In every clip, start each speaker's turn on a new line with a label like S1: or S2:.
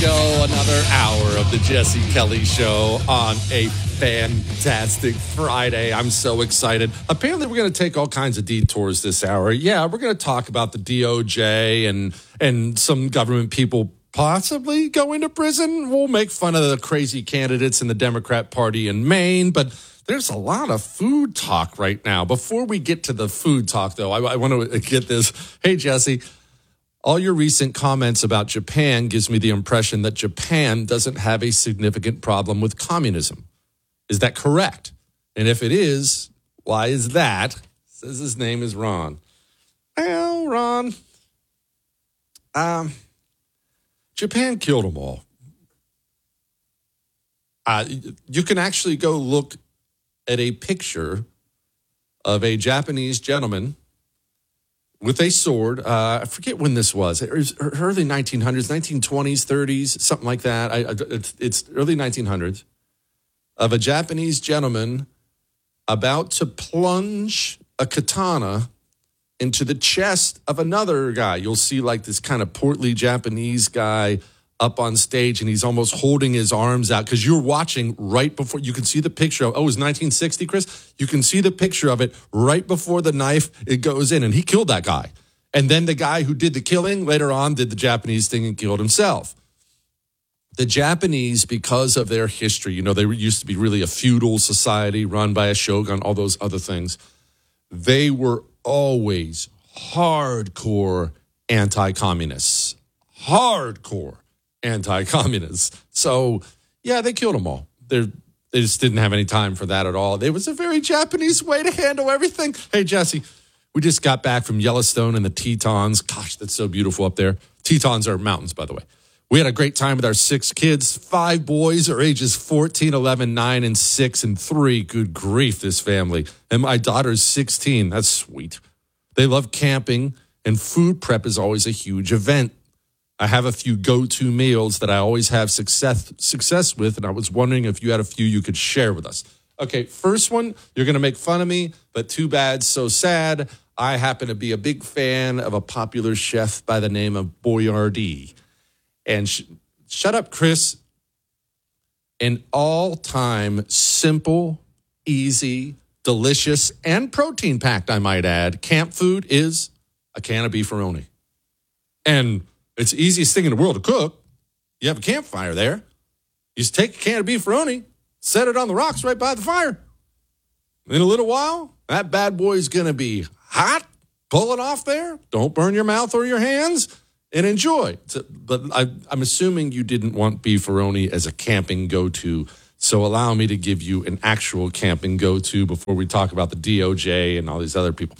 S1: show, another hour of the Jesse Kelly Show on a fantastic Friday. I'm so excited. Apparently, we're going to take all kinds of detours this hour. Yeah, we're going to talk about the DOJ and some government people possibly going to prison. We'll make fun of the crazy candidates in the Democrat Party in Maine, but there's a lot of food talk right now. Before we get to the food talk, though, I want to get this. Hey, Jesse. All your recent comments about Japan gives me the impression that Japan doesn't have a significant problem with communism. Is that correct? And if it is, why is that? Says his name is Ron. Well, Ron, Japan killed them all. You can actually go look at a picture of a Japanese gentleman with a sword. I forget when this was. It was early 1900s, 1920s, 30s, something like that. It's early 1900s, of a Japanese gentleman about to plunge a katana into the chest of another guy. You'll see like this kind of portly Japanese guy up on stage, and he's almost holding his arms out because you're watching right before you can see the picture of, it was 1960, Chris. You can see the picture of it right before the knife, it goes in, and he killed that guy. And then the guy who did the killing later on did the Japanese thing and killed himself. The Japanese, because of their history, they used to be really a feudal society run by a shogun, all those other things. They were always hardcore anti-communists. Hardcore anti-communists. So, yeah, they killed them all. They just didn't have any time for that at all. It was a very Japanese way to handle everything. Hey, Jesse, we just got back from Yellowstone and the Tetons. Gosh, that's so beautiful up there. Tetons are mountains, by the way. We had a great time with our 6 kids. 5 boys are ages 14, 11, 9, and 6, and 3. Good grief, this family. And my daughter's 16. That's sweet. They love camping, and food prep is always a huge event. I have a few go-to meals that I always have success with, and I was wondering if you had a few you could share with us. Okay, first one, you're going to make fun of me, but too bad, so sad. I happen to be a big fan of a popular chef by the name of Boyardee. And shut up, Chris. An all-time simple, easy, delicious, and protein-packed, I might add, camp food is a can of beefaroni. And it's the easiest thing in the world to cook. You have a campfire there. You just take a can of beefaroni, set it on the rocks right by the fire. In a little while, that bad boy is going to be hot. Pull it off there. Don't burn your mouth or your hands, and enjoy. But I'm assuming you didn't want beefaroni as a camping go-to, so allow me to give you an actual camping go-to before we talk about the DOJ and all these other people.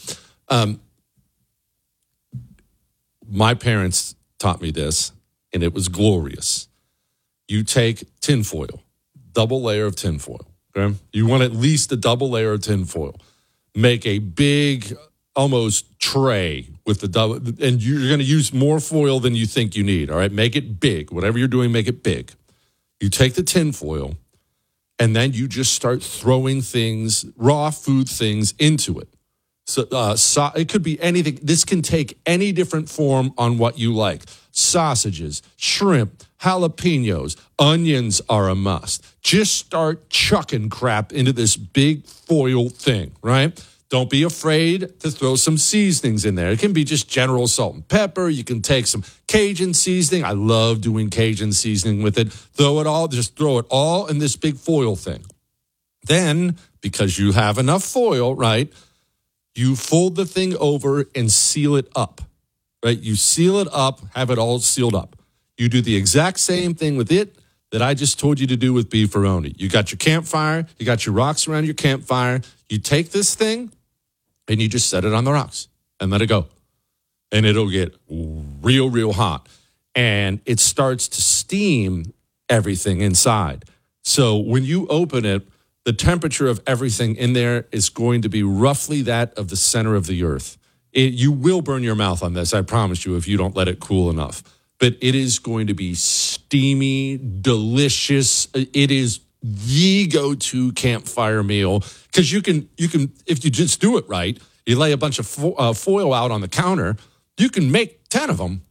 S1: My parents taught me this, and it was glorious. You take tinfoil, double layer of tinfoil, okay? You want at least a double layer of tinfoil. Make a big, almost tray with the double, and you're going to use more foil than you think you need, all right? Make it big. Whatever you're doing, make it big. You take the tinfoil, and then you just start throwing things, raw food things, into it. So it could be anything. This can take any different form on what you like. Sausages, shrimp, jalapenos, onions are a must. Just start chucking crap into this big foil thing, right? Don't be afraid to throw some seasonings in there. It can be just general salt and pepper. You can take some Cajun seasoning. I love doing Cajun seasoning with it. Just throw it all in this big foil thing. Then, because you have enough foil, right, you fold the thing over and seal it up, right? You seal it up, have it all sealed up. You do the exact same thing with it that I just told you to do with beefaroni. You got your campfire, you got your rocks around your campfire. You take this thing and you just set it on the rocks and let it go. And it'll get real, real hot. And it starts to steam everything inside. So when you open it, the temperature of everything in there is going to be roughly that of the center of the earth. You will burn your mouth on this, I promise you, if you don't let it cool enough. But it is going to be steamy, delicious. It is the go-to campfire meal because you can, if you just do it right, you lay a bunch of foil out on the counter, you can make 10 of them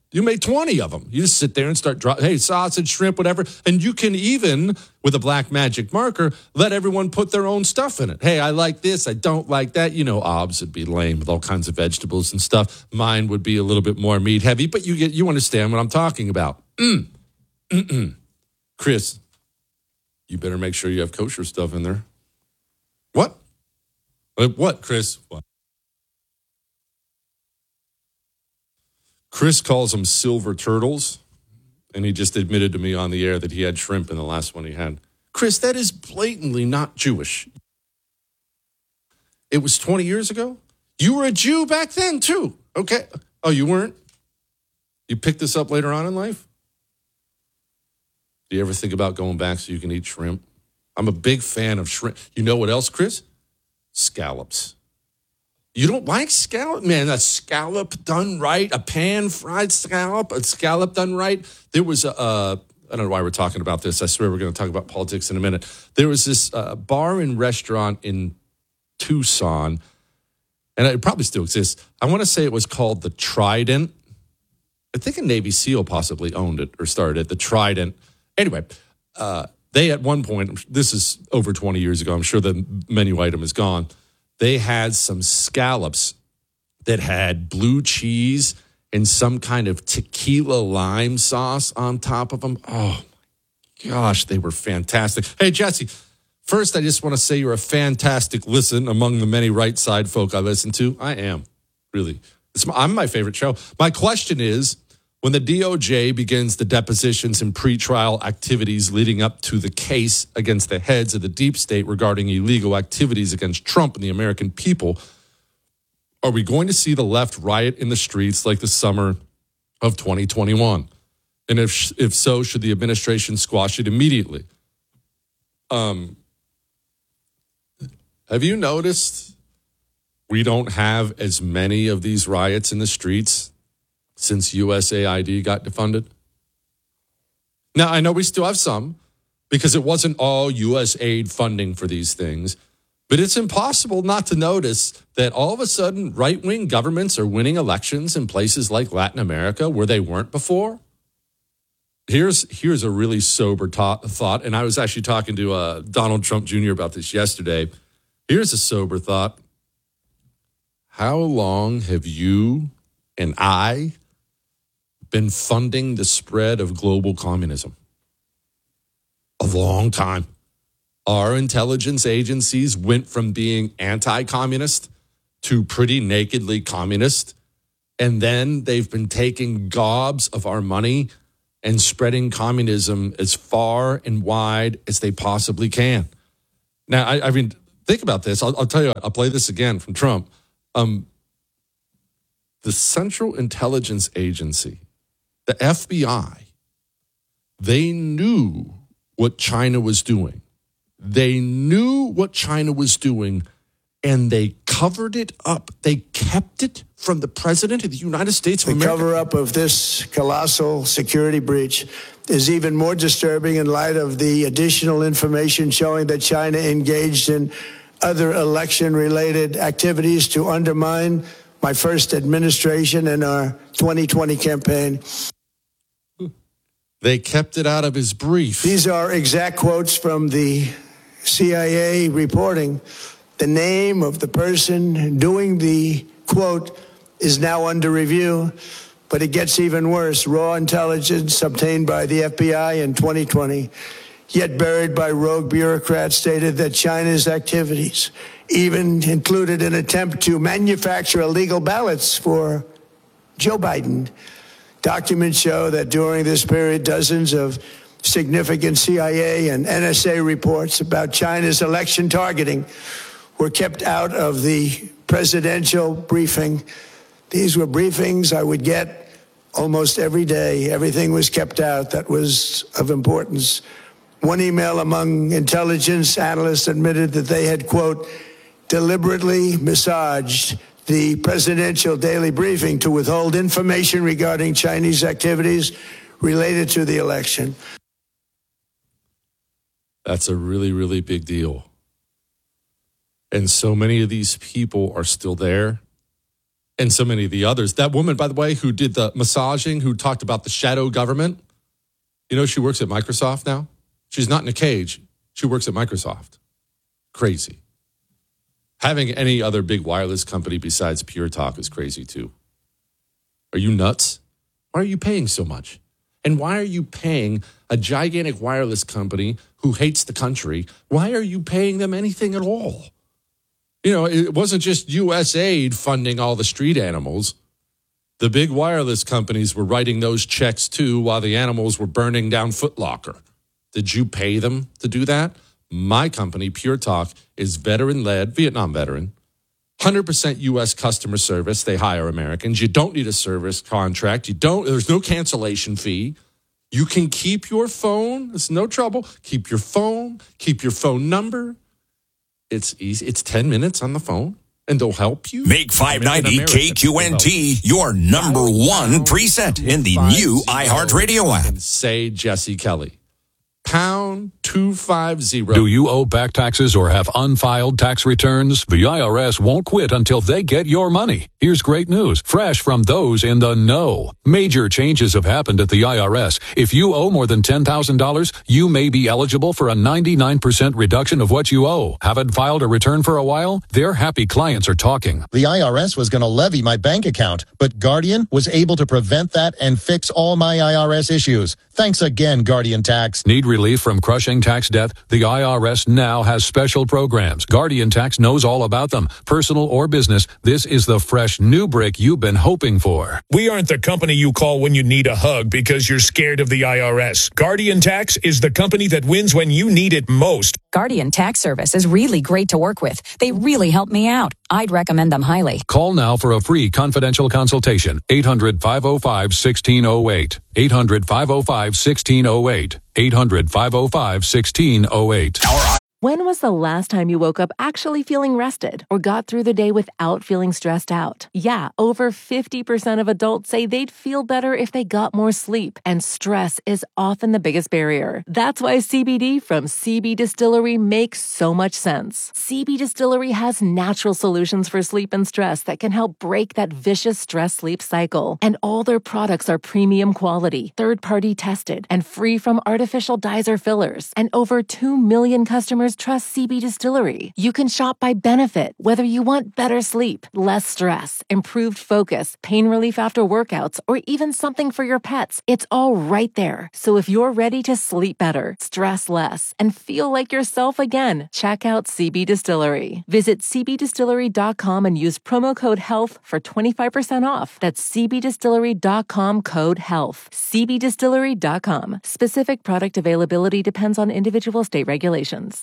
S1: You make 20 of them. You just sit there and start hey, sausage, shrimp, whatever. And you can even, with a black magic marker, let everyone put their own stuff in it. Hey, I like this. I don't like that. You know, Ob's would be lame with all kinds of vegetables and stuff. Mine would be a little bit more meat heavy, but you understand what I'm talking about. Chris, you better make sure you have kosher stuff in there. What? What, Chris? What? Chris calls them silver turtles, and he just admitted to me on the air that he had shrimp in the last one he had. Chris, that is blatantly not Jewish. It was 20 years ago. You were a Jew back then, too. Okay. Oh, you weren't? You picked this up later on in life? Do you ever think about going back so you can eat shrimp? I'm a big fan of shrimp. You know what else, Chris? Scallops. You don't like scallop? Man, a scallop done right, a pan-fried scallop, a scallop done right. There was I don't know why we're talking about this. I swear we're going to talk about politics in a minute. There was this bar and restaurant in Tucson, and it probably still exists. I want to say it was called the Trident. I think a Navy SEAL possibly owned it or started it, the Trident. Anyway, they at one point, this is over 20 years ago, I'm sure the menu item is gone, they had some scallops that had blue cheese and some kind of tequila lime sauce on top of them. Oh, my gosh, they were fantastic. Hey, Jesse, first, I just want to say you're a fantastic listen among the many right side folk I listen to. I am, really. I'm my favorite show. My question is, when the DOJ begins the depositions and pretrial activities leading up to the case against the heads of the deep state regarding illegal activities against Trump and the American people, are we going to see the left riot in the streets like the summer of 2021? And if so, should the administration squash it immediately? Have you noticed we don't have as many of these riots in the streets since USAID got defunded? Now, I know we still have some because it wasn't all U.S. aid funding for these things, but it's impossible not to notice that all of a sudden right-wing governments are winning elections in places like Latin America where they weren't before. Here's a really sober thought, and I was actually talking to Donald Trump Jr. about this yesterday. Here's a sober thought. How long have you and I been funding the spread of global communism? A long time. Our intelligence agencies went from being anti-communist to pretty nakedly communist, and then they've been taking gobs of our money and spreading communism as far and wide as they possibly can. Now, I mean, think about this. I'll tell you, I'll play this again from Trump. The Central Intelligence Agency, the FBI, they knew what China was doing. They knew what China was doing, and they covered it up. They kept it from the president of the United States of America.
S2: The cover-up of this colossal security breach is even more disturbing in light of the additional information showing that China engaged in other election-related activities to undermine my first administration and our 2020 campaign.
S1: They kept it out of his brief.
S2: These are exact quotes from the CIA reporting. The name of the person doing the quote is now under review, but it gets even worse. Raw intelligence obtained by the FBI in 2020, yet buried by rogue bureaucrats, stated that China's activities even included an attempt to manufacture illegal ballots for Joe Biden. Documents show that during this period, dozens of significant CIA and NSA reports about China's election targeting were kept out of the presidential briefing. These were briefings I would get almost every day. Everything was kept out that was of importance. One email among intelligence analysts admitted that they had, quote, deliberately massaged the presidential daily briefing to withhold information regarding Chinese activities related to the election.
S1: That's a really, really big deal. And so many of these people are still there, and so many of the others. That woman, by the way, who did the massaging, who talked about the shadow government, she works at Microsoft now. She's not in a cage. She works at Microsoft. Crazy. Having any other big wireless company besides Pure Talk is crazy too. Are you nuts? Why are you paying so much? And why are you paying a gigantic wireless company who hates the country? Why are you paying them anything at all? It wasn't just USAID funding all the street animals. The big wireless companies were writing those checks too while the animals were burning down Foot Locker. Did you pay them to do that? My company, Pure Talk, is veteran-led, Vietnam veteran, 100% U.S. customer service. They hire Americans. You don't need a service contract. There's no cancellation fee. You can keep your phone. It's no trouble. Keep your phone. Keep your phone number. It's easy. It's 10 minutes on the phone, and they'll help you.
S3: Make 590 KQNT your number one preset in the new iHeartRadio app.
S1: And say Jesse Kelly. Pound 250.
S4: Do you owe back taxes or have unfiled tax returns? The IRS won't quit until they get your money. Here's great news, fresh from those in the know. Major changes have happened at the IRS. If you owe more than $10,000, you may be eligible for a 99% reduction of what you owe. Haven't filed a return for a while? Their happy clients are talking.
S5: The IRS was going to levy my bank account, but Guardian was able to prevent that and fix all my IRS issues. Thanks again, Guardian Tax.
S4: Need relief from crushing tax debt? The IRS now has special programs. Guardian Tax knows all about them. Personal or business, this is the fresh new break you've been hoping for.
S6: We aren't the company you call when you need a hug because you're scared of the IRS. Guardian Tax is the company that wins when you need it most.
S7: Guardian Tax Service is really great to work with. They really helped me out. I'd recommend them highly.
S4: Call now for a free confidential consultation. 800-505-1608. 800-505-1608. 800-505-1608.
S8: When was the last time you woke up actually feeling rested or got through the day without feeling stressed out? Yeah, over 50% of adults say they'd feel better if they got more sleep, and stress is often the biggest barrier. That's why CBD from CB Distillery makes so much sense. CB Distillery has natural solutions for sleep and stress that can help break that vicious stress-sleep cycle. And all their products are premium quality, third-party tested, and free from artificial dyes or fillers. And over 2 million customers trust CB Distillery. You can shop by benefit, whether you want better sleep, less stress, improved focus, pain relief after workouts, or even something for your pets. It's all right there. So if you're ready to sleep better, stress less, and feel like yourself again, check out CB Distillery. Visit cbdistillery.com and use promo code HEALTH for 25% off. That's cbdistillery.com, code HEALTH. cbdistillery.com. Specific product availability depends on individual state regulations.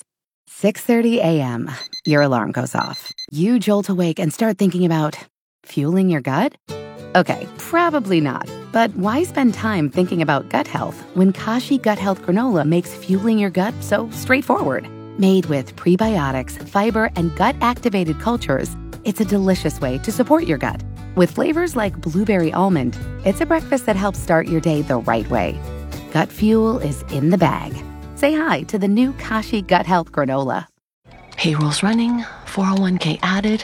S9: 6:30 a.m. Your alarm goes off. You jolt awake and start thinking about fueling your gut? Okay, probably not. But why spend time thinking about gut health when Kashi Gut Health Granola makes fueling your gut so straightforward? Made with prebiotics, fiber, and gut-activated cultures, it's a delicious way to support your gut. With flavors like blueberry almond, it's a breakfast that helps start your day the right way. Gut fuel is in the bag. Say hi to the new Kashi Gut Health Granola.
S10: Payroll's running, 401k added.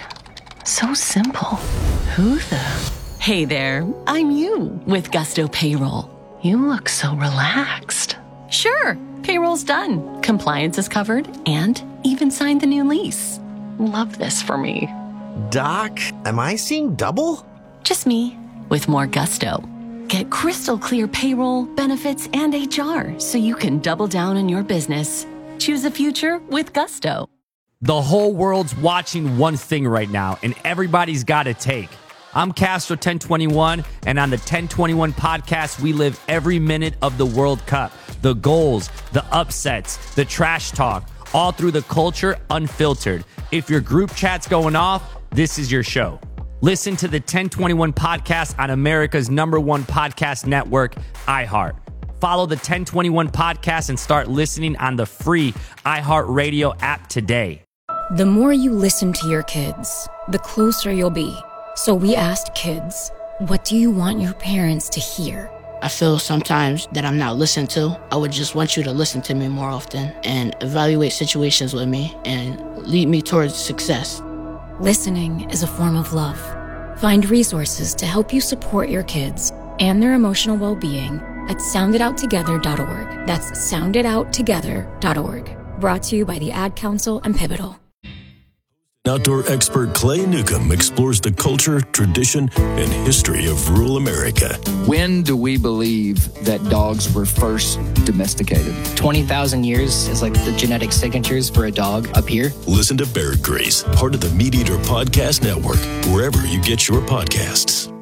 S10: So simple. Who the? Hey there, I'm you with Gusto Payroll. You look so relaxed. Sure, payroll's done. Compliance is covered and even signed the new lease. Love this for me.
S11: Doc, am I seeing double?
S10: Just me with more gusto. Get crystal clear payroll, benefits, and HR so you can double down on your business. Choose a future with Gusto.
S12: The whole world's watching one thing right now, and everybody's got a take. I'm Castro 1021, and on the 1021 podcast, we live every minute of the World Cup. The goals, the upsets, the trash talk, all through the culture unfiltered. If your group chat's going off, this is your show. Listen to the 1021 podcast on America's #1 podcast network, iHeart. Follow the 1021 podcast and start listening on the free iHeartRadio app today.
S13: The more you listen to your kids, the closer you'll be. So we asked kids, what do you want your parents to hear?
S14: I feel sometimes that I'm not listened to. I would just want you to listen to me more often and evaluate situations with me and lead me towards success.
S13: Listening is a form of love. Find resources to help you support your kids and their emotional well-being at soundidouttogether.org. That's soundidouttogether.org. Brought to you by the Ad Council and Pivotal.
S15: Outdoor expert Clay Newcomb explores the culture, tradition, and history of rural America.
S16: When do we believe that dogs were first domesticated?
S17: 20,000 years is like the genetic signatures for a dog up here.
S15: Listen to Bear Grease, part of the Meat Eater Podcast Network, wherever you get your podcasts.